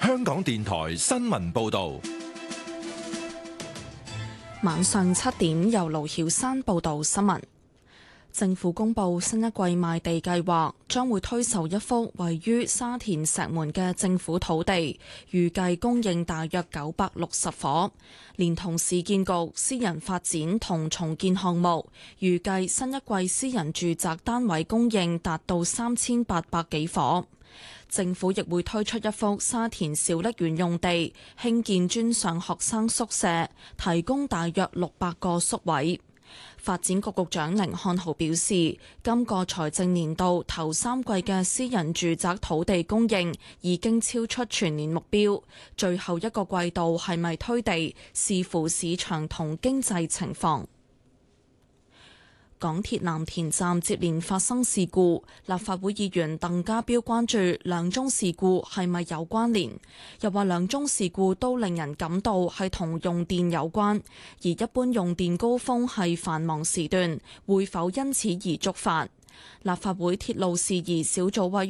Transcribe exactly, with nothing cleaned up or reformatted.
香港電台新聞報道。 晚上七點，由盧曉山報道新聞。政府公布新一季賣地計劃，將會推售一幅位於沙田石門嘅政府土地，預計供應大約九百六十伙，連同市建局、私人發展同重建項目，預計新一季私人住宅單位供應達到三千八百幾伙。政府亦會推出一幅沙田小瀝源用地，興建專上學生宿舍，提供大約六百個宿位。發展局局長甯漢豪表示，今個財政年度頭三季嘅私人住宅土地供應已經超出全年目標，最後一個季度係咪推地，視乎市場同經濟情況。港鐵藍田站接連發生事故，立法會議員鄧家彪關注兩宗事故係咪有關聯，又話兩宗事故都令人感到係同用電有關，而一般用電高峰係繁忙時段，會否因此而觸發？立法會鐵路事宜小組委員